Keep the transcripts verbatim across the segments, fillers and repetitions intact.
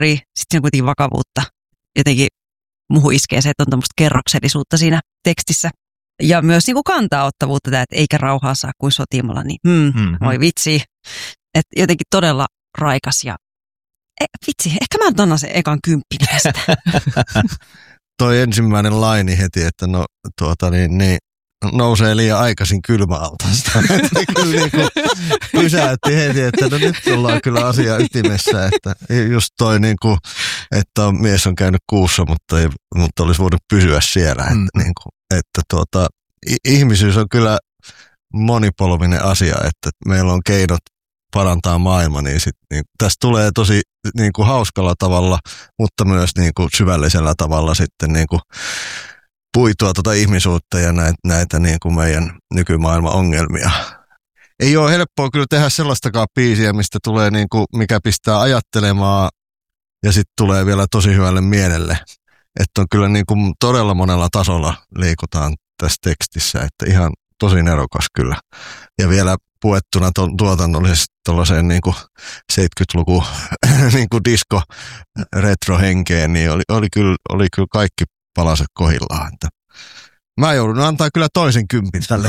sitten siinä on kuitenkin vakavuutta. Jotenkin muuhun iskee se, että on tämmöistä kerroksellisuutta siinä tekstissä. Ja myös niin kuin kantaa-ottavuutta, että eikä rauhaa saa kuin sotimalla, niin hmm, mm-hmm. voi vitsi. Että jotenkin todella raikas ja e, vitsi, ehkä mä nyt annan sen ekan kymppin tästä. Toi ensimmäinen laini heti, että no tuota niin, niin nousee liian aikaisin kylmäaltaasta. Kyllä niin kuin pysäytti heti, että no nyt ollaan kyllä asia ytimessä, että just toi niin kuin, että on, mies on käynyt kuussa, mutta, ei, mutta olisi voinut pysyä siellä. Että, mm. niin kuin, että tuota, ihmisyys on kyllä monipolvinen asia, että meillä on keinot parantaa maailma, niin, sit, niin tästä tulee tosi niin kuin hauskalla tavalla, mutta myös niin kuin syvällisellä tavalla sitten niin kuin puitua tuota ihmisuutta ja näitä, näitä niin kuin meidän nykymaailman ongelmia. Ei ole helppoa kyllä tehdä sellaistakaan biisiä, mistä tulee niin kuin, mikä pistää ajattelemaan ja sitten tulee vielä tosi hyvälle mielelle. Että on kyllä niin kuin todella monella tasolla liikutaan tässä tekstissä, että ihan tosi nerokas kyllä. Ja vielä puettuna to, tuotannollisesti tuollaiseen niin kuin seitsemänkymmentäluku niin kuin disco retrohenkeen, niin oli, oli, kyllä, oli kyllä kaikki palaset kohdillaan. Mä joudun antaa kyllä toisen kympin tälle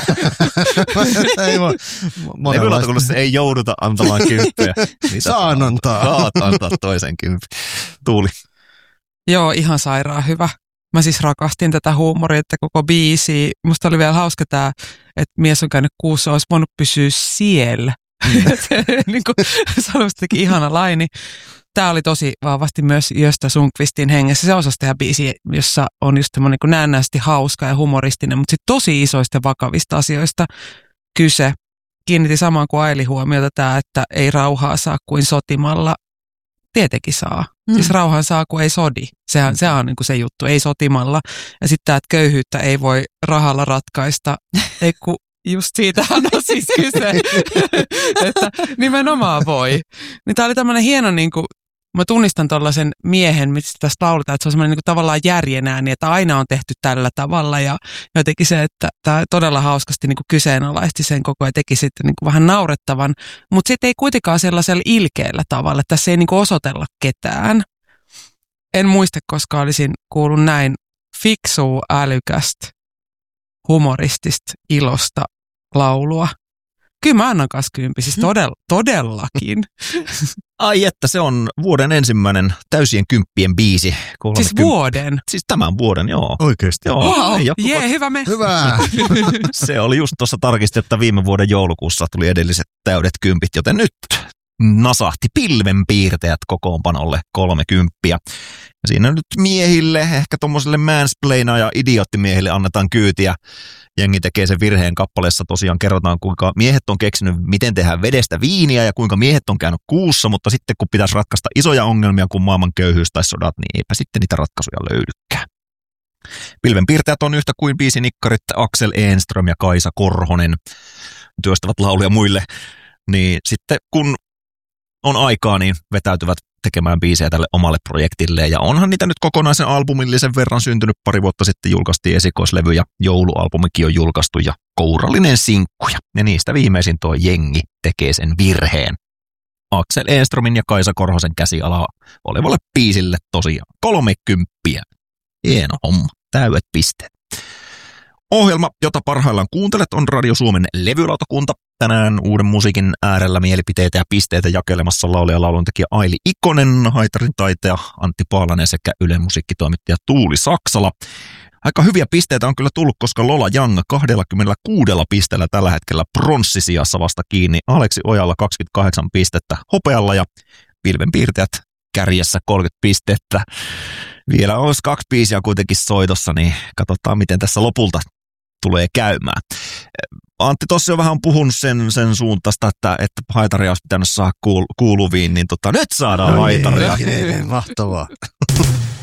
päivälle. Levylautakunnassa ei jouduta antamaan kymppejä. Saan antaa. Saat antaa toisen kympin. Tuuli. Joo, ihan sairaan hyvä. Mä siis rakastin tätä huumoria, että koko biisi. Musta oli vielä hauska tämä, että mies on käynyt kuussa, olisi voinut pysyä siellä. Niin kuin sanoisi teki ihana laini. Tämä oli tosi vahvasti myös Gösta Sundqvistin hengessä. Se osasi tehdä biisi, jossa on just tämmöinen niin näennäisesti hauska ja humoristinen, mutta sitten tosi isoista ja vakavista asioista kyse. Kiinnitti samaan kuin Aili huomiota tämä, että ei rauhaa saa kuin sotimalla. Tietenkin saa. Mm. Siis rauhan saa, kun ei sodi. Sehän, sehän on niin kuin se juttu, ei sotimalla. Ja sitten tämä, että köyhyyttä ei voi rahalla ratkaista. Ei kun just siitähän on siis kyse, että nimenomaan voi. Niin tämä oli tämmöinen hieno, niin kuin, mä tunnistan tuollaisen miehen, mistä tästä lauletaan, että se on semmoinen niin kuin tavallaan järjenääni, että aina on tehty tällä tavalla. Ja jotenkin se, että tämä todella hauskasti niin kuin kyseenalaisti sen koko ja teki sitten niin kuin vähän naurettavan, mutta sitten ei kuitenkaan sellaisella ilkeällä tavalla, että tässä ei niin kuin osoitella ketään. En muista, koska olisin kuullut näin fiksua, älykästä, humoristista, ilosta laulua. Kyllä mä annan kanssa kympi, siis todella, todellakin. Ai että se on vuoden ensimmäinen täysien kymppien biisi. Siis vuoden? Siis tämän vuoden, joo. Oikeasti? Joo. Wow, jee, yeah, hyvä me. Hyvä. Se oli just tuossa tarkistin, että viime vuoden joulukuussa tuli edelliset täydet kympit, joten nyt nasahti pilvenpiirteet kokoonpanolle kolme kymppiä. Ja siinä nyt miehille, ehkä tommoselle mansplaina ja idiottimiehille annetaan kyytiä. Jengi tekee sen virheen kappaleessa, tosiaan kerrotaan, kuinka miehet on keksinyt, miten tehdään vedestä viiniä ja kuinka miehet on käynyt kuussa, mutta sitten kun pitäisi ratkaista isoja ongelmia kuin maailman köyhyys tai sodat, niin eipä sitten niitä ratkaisuja löydykään. Pilvenpiirtäjät on yhtä kuin biisinikkarit Axel Enström ja Kaisa Korhonen, työstävät lauluja muille, niin sitten kun on aikaa, niin vetäytyvät tekemään biisejä tälle omalle projektille. Ja onhan niitä nyt kokonaisen albumillisen verran syntynyt. Pari vuotta sitten julkaistiin esikoislevy ja joulualbumikin on julkaistu ja kourallinen sinkkuja. Ja niistä viimeisin tuo Jengi tekee sen virheen. Axel Enströmin ja Kaisa Korhosen käsialaa olevalle biisille tosiaan kolmekymppiä. Hieno homma, täydet pisteet. Ohjelma, jota parhaillaan kuuntelet, on Radio Suomen levylautakunta. Tänään uuden musiikin äärellä mielipiteitä ja pisteitä jakelemassa laulaja ja lauluntekijä Aili Ikonen, haitarin taiteja Antti Paalanen sekä Ylen musiikkitoimittaja Tuuli Saksala. Aika hyviä pisteitä on kyllä tullut, koska Lola Young kaksikymmentäkuusi pisteellä tällä hetkellä pronssisijassa vasta kiinni. Aleksi Ojalla kaksikymmentäkahdeksan pistettä hopealla ja pilvenpiirtäjät kärjessä kolmekymmentä pistettä. Vielä olisi kaksi biisiä kuitenkin soitossa, niin katsotaan miten tässä lopulta tulee käymään. Antti tuossa jo vähän puhunut sen, sen suuntaista, että, että haitaria olisi pitänyt saada kuul, kuuluviin, niin tota, nyt saadaan no haitaria. Niin, mahtavaa.